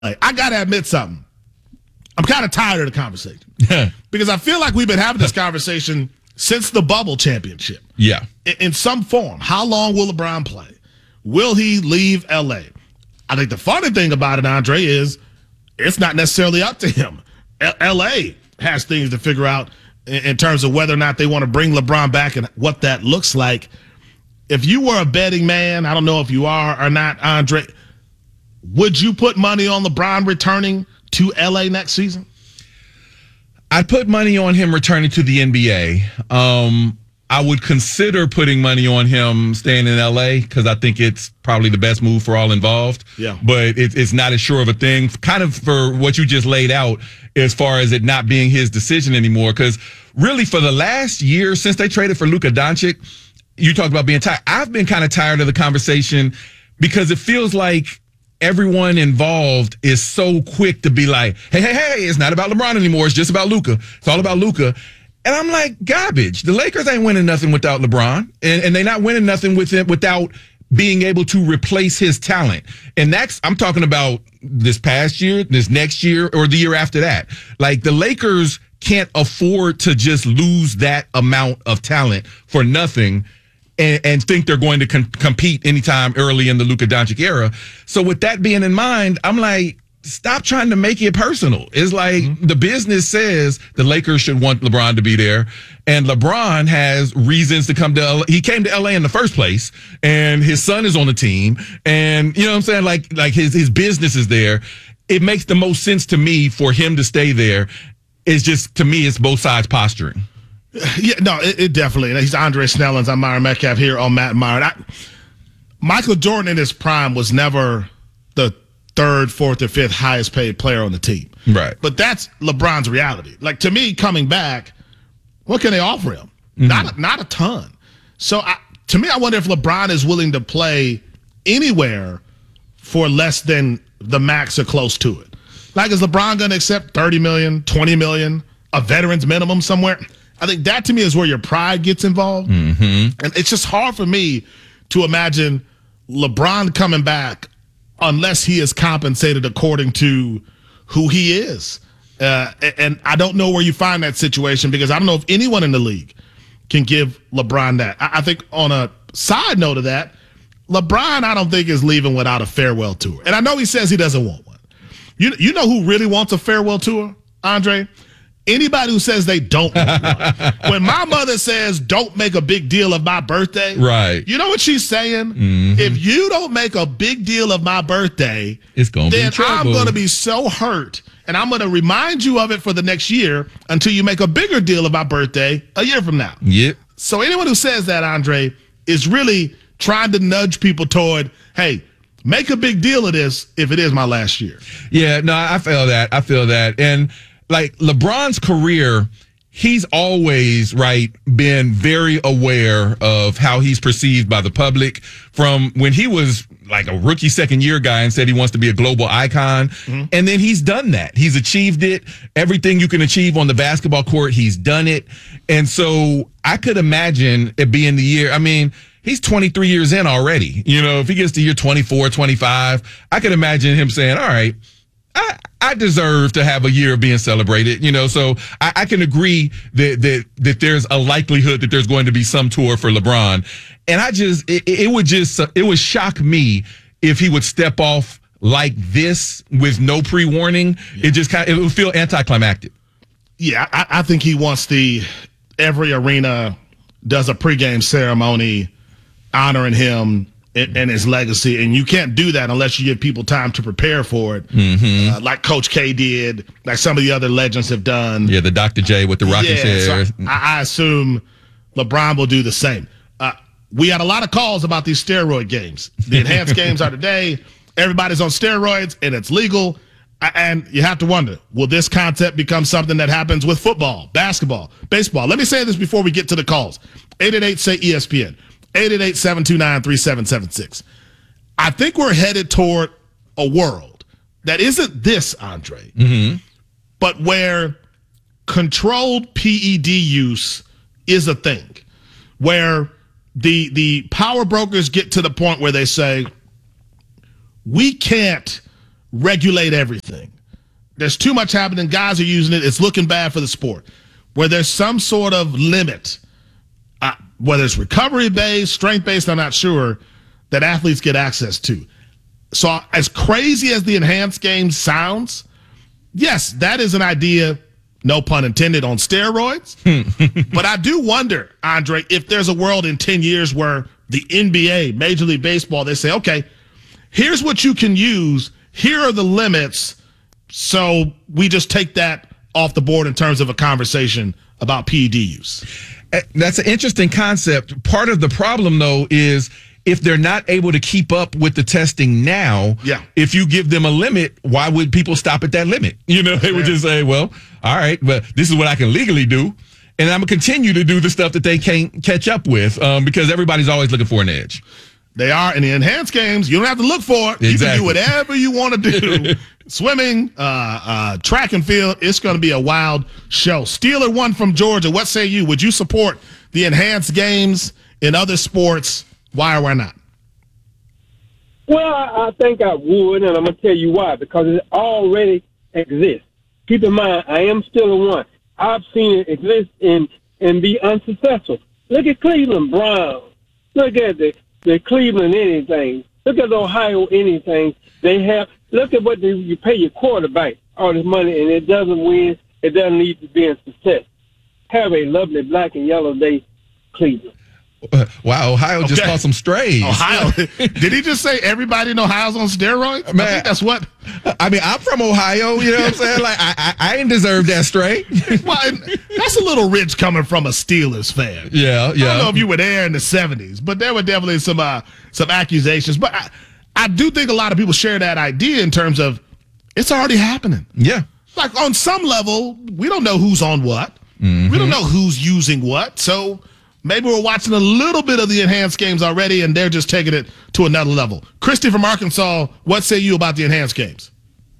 I got to admit something. I'm kind of tired of the conversation because I feel like we've been having this conversation since the bubble championship. Yeah. In some form. How long will LeBron play? Will he leave L.A.? I think the funny thing about it, Andre, is it's not necessarily up to him. L.A. has things to figure out in terms of whether or not they want to bring LeBron back and what that looks like. If you were a betting man, I don't know if you are or not, Andre, would you put money on LeBron returning to L.A. next season? I'd put money on him returning to the NBA. I would consider putting money on him staying in L.A. because I think it's probably the best move for all involved. Yeah. But it's not as sure of a thing, kind of for what you just laid out as far as it not being his decision anymore. Because really for the last year since they traded for Luka Doncic, you talked about being tired. I've been kind of tired of the conversation because it feels like everyone involved is so quick to be like, hey, it's not about LeBron anymore. It's just about Luka. It's all about Luka. And I'm like, garbage. The Lakers ain't winning nothing without LeBron. And they're not winning nothing with him without being able to replace his talent. And I'm talking about this past year, this next year, or the year after that. Like, the Lakers can't afford to just lose that amount of talent for nothing and think they're going to compete anytime early in the Luka Doncic era. So with that being in mind, I'm like, stop trying to make it personal. It's like the business says the Lakers should want LeBron to be there, and LeBron has reasons to come to LA. He came to LA in the first place, and his son is on the team, and you know what I'm saying? Like his business is there. It makes the most sense to me for him to stay there. It's just, to me, it's both sides posturing. Yeah, no, it definitely. He's Andre Snellings. I'm Myron Metcalf here on Matt and Myron. Michael Jordan in his prime was never the third, fourth, or fifth highest paid player on the team. Right. But that's LeBron's reality. Like, to me, coming back, what can they offer him? Not a ton. So to me, I wonder if LeBron is willing to play anywhere for less than the max or close to it. Like, is LeBron going to accept $30 million, $20 million, a veteran's minimum somewhere? I think that, to me, is where your pride gets involved. And it's just hard for me to imagine LeBron coming back unless he is compensated according to who he is. And I don't know where you find that situation, because I don't know if anyone in the league can give LeBron that. I think on a side note of that, LeBron, I don't think, is leaving without a farewell tour. And I know he says he doesn't want one. You know who really wants a farewell tour, Andre? Anybody who says they don't want one. When my mother says, don't make a big deal of my birthday, right? You know what she's saying? If you don't make a big deal of my birthday, it's gonna be trouble. I'm going to be so hurt, and I'm going to remind you of it for the next year until you make a bigger deal of my birthday a year from now. Yep. So anyone who says that, Andre, is really trying to nudge people toward, hey, make a big deal of this if it is my last year. Yeah, no, I feel that. And like LeBron's career, he's always, been very aware of how he's perceived by the public, from when he was like a rookie second-year guy and said he wants to be a global icon. And then he's done that. He's achieved it. Everything you can achieve on the basketball court, he's done it. And so I could imagine it being the year. I mean, he's 23 years in already. You know, if he gets to year 24, 25, I could imagine him saying, all right, I deserve to have a year of being celebrated, you know, so I can agree that there's a likelihood that there's going to be some tour for LeBron. And it would shock me if he would step off like this with no pre-warning. Yeah. It would feel anticlimactic. Yeah, I think he wants every arena does a pregame ceremony honoring him and his legacy, and you can't do that unless you give people time to prepare for it, like Coach K did, like some of the other legends have done. Yeah, the Dr. J with the rocking chair. So I assume LeBron will do the same. We had a lot of calls about these steroid games. The enhanced games are today. Everybody's on steroids, and it's legal. And you have to wonder, will this concept become something that happens with football, basketball, baseball? Let me say this before we get to the calls. 888-SAY-ESPN. 888-729-3776. I think we're headed toward a world that isn't this, Andre, but where controlled PED use is a thing, where the power brokers get to the point where they say, we can't regulate everything. There's too much happening. Guys are using it. It's looking bad for the sport. Where there's some sort of limit, whether it's recovery-based, strength-based, I'm not sure, that athletes get access to. So as crazy as the enhanced game sounds, yes, that is an idea, no pun intended, on steroids. But I do wonder, Andre, if there's a world in 10 years where the NBA, Major League Baseball, they say, okay, here's what you can use. Here are the limits. So we just take that off the board in terms of a conversation about PED use. That's an interesting concept. Part of the problem, though, is if they're not able to keep up with the testing now, if you give them a limit, why would people stop at that limit? You know, they would just say, well, all right, but this is what I can legally do. And I'm going to continue to do the stuff that they can't catch up with because everybody's always looking for an edge. They are. In the enhanced games, you don't have to look for it. Exactly. You can do whatever you want to do. Swimming, track and field, it's going to be a wild show. Steeler 1 from Georgia, what say you? Would you support the enhanced games in other sports? Why or why not? Well, I think I would, and I'm going to tell you why. Because it already exists. Keep in mind, I am still a one. I've seen it exist and be unsuccessful. Look at Cleveland Browns. Look at the Cleveland anything. Look at the Ohio anything. They have. Look at what you pay your quarterback all this money, and it doesn't win. It doesn't lead to being success. Have a lovely black and yellow day, Cleveland. Wow, Ohio just caught some strays. Ohio. Did he just say everybody in Ohio's on steroids? Man, I think that's what. I mean, I'm from Ohio, you know what I'm saying? Like, I ain't deserve that stray. Well, that's a little rich coming from a Steelers fan. Yeah. I don't know if you were there in the 70s, but there were definitely some accusations. But I do think a lot of people share that idea in terms of it's already happening. Yeah. Like, on some level, we don't know who's on what. Mm-hmm. We don't know who's using what. So maybe we're watching a little bit of the enhanced games already, and they're just taking it to another level. Christy from Arkansas, what say you about the enhanced games?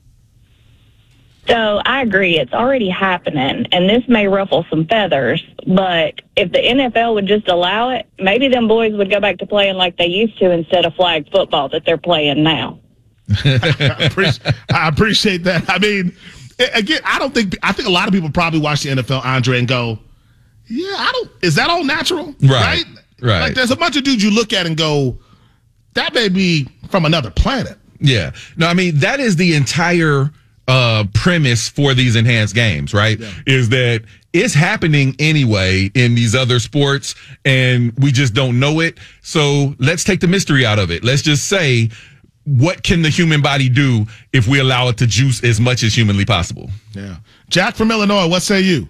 So I agree. It's already happening, and this may ruffle some feathers, but if the NFL would just allow it, maybe them boys would go back to playing like they used to instead of flag football that they're playing now. I appreciate that. I mean, again, I think a lot of people probably watch the NFL, Andre, and go, yeah, is that all natural? Right. Like, there's a bunch of dudes you look at and go, that may be from another planet. Yeah. No, I mean, that is the entire premise for these enhanced games, right? Yeah. Is that it's happening anyway in these other sports and we just don't know it. So let's take the mystery out of it. Let's just say, what can the human body do if we allow it to juice as much as humanly possible? Yeah. Jack from Illinois, what say you?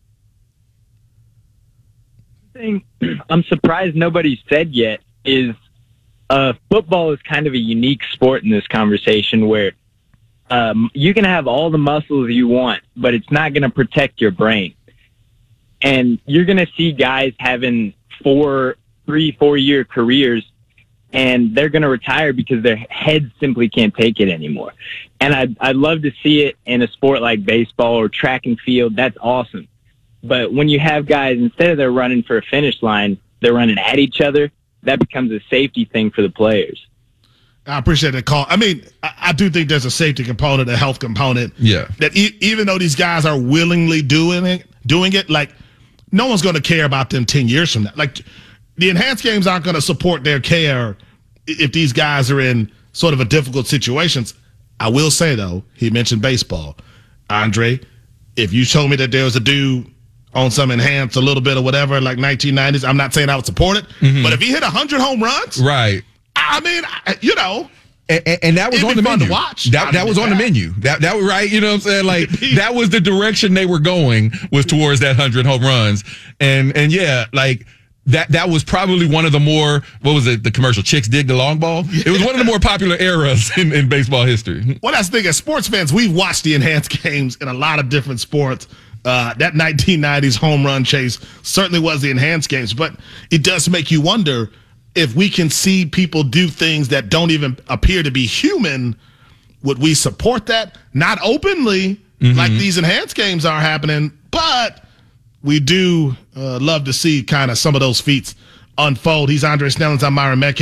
I'm surprised nobody said yet is football is kind of a unique sport in this conversation where you can have all the muscles you want, but it's not going to protect your brain. And you're going to see guys having 4-year careers, and they're going to retire because their heads simply can't take it anymore. And I'd love to see it in a sport like baseball or track and field. That's awesome. But when you have guys, instead of they're running for a finish line, they're running at each other, that becomes a safety thing for the players. I appreciate that call. I mean, I do think there's a safety component, a health component. Yeah. That even though these guys are willingly doing it, like, no one's going to care about them 10 years from now. Like, the enhanced games aren't going to support their care if these guys are in sort of a difficult situations. I will say, though, he mentioned baseball. Andre, if you told me that there was a dude on some enhanced a little bit or whatever, like 1990s, I'm not saying I would support it, but if he hit 100 home runs, right? I mean, you know, and that was on the menu. To watch. That was on the menu. That was right. You know what I'm saying? Like, that was the direction they were going, was towards that 100 home runs, and yeah, like. That was probably one of the more, what was it, the commercial, Chicks Dig the Long Ball? It was one of the more popular eras in baseball history. Well, that's the thing. As sports fans, we've watched the enhanced games in a lot of different sports. That 1990s home run chase certainly was the enhanced games. But it does make you wonder if we can see people do things that don't even appear to be human. Would we support that? Not openly, like these enhanced games are happening, but we do love to see kind of some of those feats unfold. He's Andre Snellings. I'm Myron Metcalf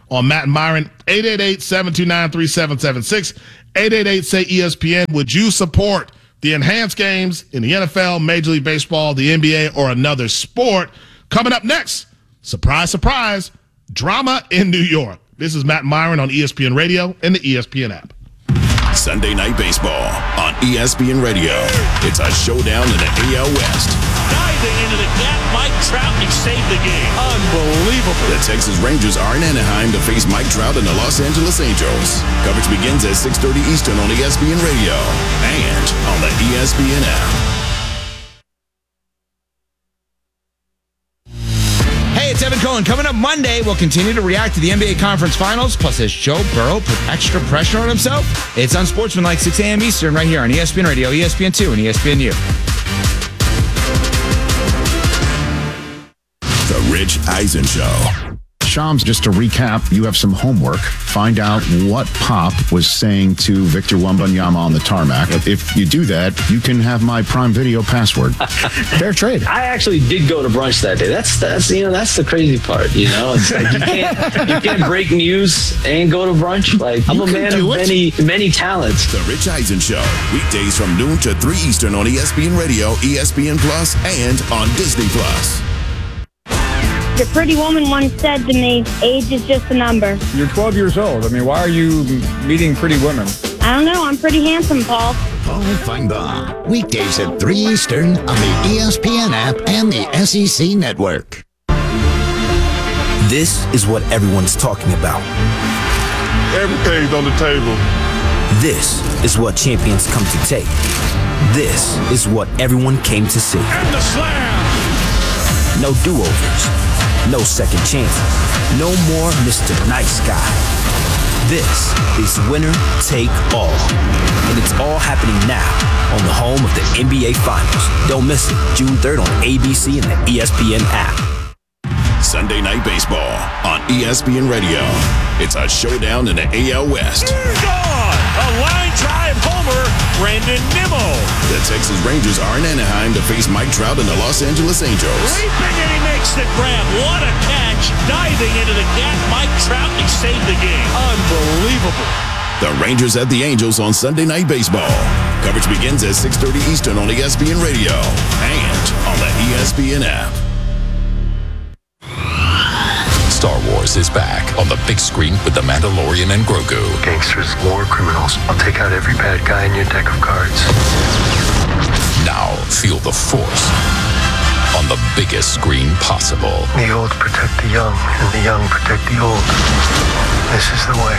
on Matt and Myron. 888-729-3776. 888-SAY-ESPN. Would you support the enhanced games in the NFL, Major League Baseball, the NBA, or another sport? Coming up next, surprise, surprise, drama in New York. This is Matt and Myron on ESPN Radio and the ESPN app. Sunday Night Baseball on ESPN Radio. It's a showdown in the AL West. Diving into the gap, Mike Trout, he saved the game. Unbelievable. The Texas Rangers are in Anaheim to face Mike Trout and the Los Angeles Angels. Coverage begins at 6:30 Eastern on ESPN Radio and on the ESPN app. Hey, it's Evan Cohen. Coming up Monday, we'll continue to react to the NBA Conference Finals. Plus, has Joe Burrow put extra pressure on himself? It's Unsportsmanlike, 6 a.m. Eastern, right here on ESPN Radio, ESPN2, and ESPNU. The Rich Eisen Show. Shams, just to recap, you have some homework. Find out what Pop was saying to Victor Wembanyama on the tarmac. If you do that, you can have my Prime Video password. Fair trade. I actually did go to brunch that day. That's the crazy part. It's like you can't break news and go to brunch. Like, I'm a man of many talents. The Rich Eisen Show, weekdays from noon to 3 Eastern on ESPN Radio, ESPN Plus, and on Disney Plus. The pretty woman once said to me, age is just a number. You're 12 years old. I mean, why are you meeting pretty women? I don't know. I'm pretty handsome, Paul. Paul Feinbaum. Weekdays at 3 Eastern on the ESPN app and the SEC Network. This is what everyone's talking about. Everything's on the table. This is what champions come to take. This is what everyone came to see. And the slam! No do-overs. No second chances. No more Mr. Nice Guy. This is winner take all. And it's all happening now on the home of the NBA Finals. Don't miss it. June 3rd on ABC and the ESPN app. Sunday Night Baseball on ESPN Radio. It's a showdown in the AL West. Gone! A line drive homer, Brandon Nimmo. The Texas Rangers are in Anaheim to face Mike Trout and the Los Angeles Angels. Leaping and he makes the grab. What a catch. Diving into the gap, Mike Trout, he saved the game. Unbelievable. The Rangers at the Angels on Sunday Night Baseball. Coverage begins at 6:30 Eastern on ESPN Radio and on the ESPN app. Star Wars is back on the big screen with The Mandalorian and Grogu. Gangsters, war criminals. I'll take out every bad guy in your deck of cards. Now feel the Force on the biggest screen possible. The old protect the young, and the young protect the old. This is the way.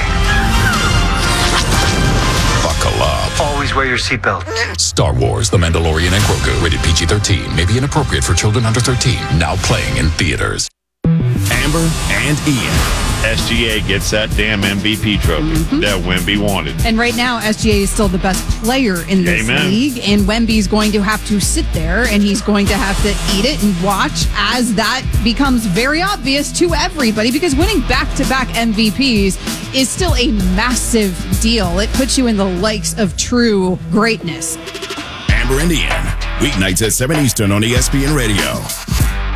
Buckle up. Always wear your seatbelt. Star Wars, The Mandalorian and Grogu. Rated PG-13. May be inappropriate for children under 13. Now playing in theaters. Amber and Ian. SGA gets that damn MVP trophy that Wemby wanted. And right now, SGA is still the best player in this league. And Wemby's going to have to sit there and he's going to have to eat it and watch as that becomes very obvious to everybody, because winning back-to-back MVPs is still a massive deal. It puts you in the likes of true greatness. Amber and Ian, weeknights at 7 Eastern on ESPN Radio.